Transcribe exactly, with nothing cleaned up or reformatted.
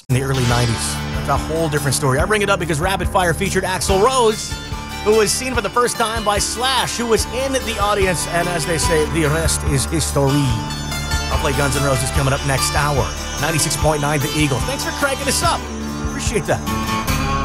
in the early nineties. That's a whole different story. I bring it up because Rapid Fire featured Axl Rose, who was seen for the first time by Slash, who was in the audience, and as they say, the rest is history. I'll play Guns N' Roses coming up next hour. ninety-six point nine The Eagle. Thanks for cranking us up. Appreciate that.